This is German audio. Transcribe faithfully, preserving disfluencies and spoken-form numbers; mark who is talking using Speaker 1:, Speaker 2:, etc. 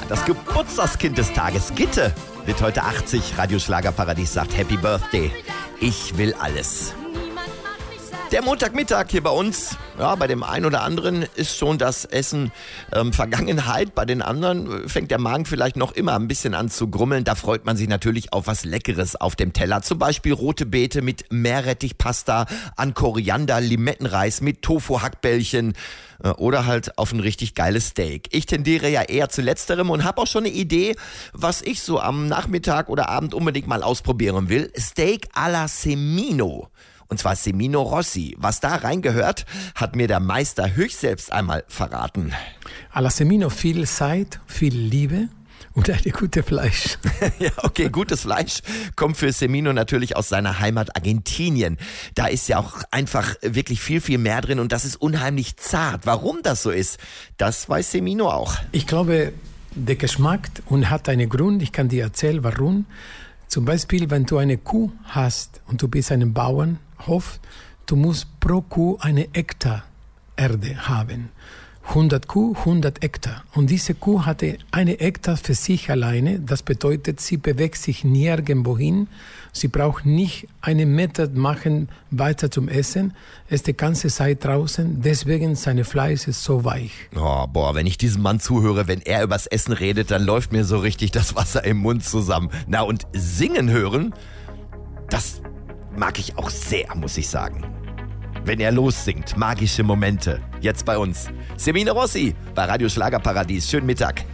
Speaker 1: Das Geburtstagskind des Tages, Gitte, wird heute achtzig. Radio Schlagerparadies sagt Happy Birthday. Ich will alles. Der Montagmittag hier bei uns, ja, bei dem einen oder anderen ist schon das Essen ähm, Vergangenheit. Bei den anderen fängt der Magen vielleicht noch immer ein bisschen an zu grummeln. Da freut man sich natürlich auf was Leckeres auf dem Teller. Zum Beispiel rote Beete mit Meerrettichpasta, an Koriander, Limettenreis mit Tofu-Hackbällchen äh, oder halt auf ein richtig geiles Steak. Ich tendiere ja eher zu letzterem und habe auch schon eine Idee, was ich so am Nachmittag oder Abend unbedingt mal ausprobieren will. Steak alla Semino. Und zwar Semino Rossi. Was da reingehört, hat mir der Meister höchst selbst einmal verraten.
Speaker 2: Alla Semino viel Zeit, viel Liebe und eine gute Fleisch.
Speaker 1: Ja, okay, gutes Fleisch kommt für Semino natürlich aus seiner Heimat Argentinien. Da ist ja auch einfach wirklich viel, viel mehr drin und das ist unheimlich zart. Warum das so ist, das weiß Semino auch.
Speaker 2: Ich glaube, der Geschmack und hat einen Grund. Ich kann dir erzählen, warum. Zum Beispiel, wenn du eine Kuh hast und du bist ein Bauernhof, du musst pro Kuh eine Hektar Erde haben. hundert Kuh, hundert Hektar. Und diese Kuh hatte eine Hektar für sich alleine. Das bedeutet, sie bewegt sich nirgendwo hin. Sie braucht nicht einen Meter machen weiter zum Essen. Es ist die ganze Zeit draußen. Deswegen seine Fleisch ist so weich.
Speaker 1: Oh, boah, wenn ich diesem Mann zuhöre, wenn er übers Essen redet, dann läuft mir so richtig das Wasser im Mund zusammen. Na, und singen hören, das mag ich auch sehr, muss ich sagen. Wenn er lossingt, magische Momente. Jetzt bei uns. Semino Rossi bei Radio Schlagerparadies. Schönen Mittag.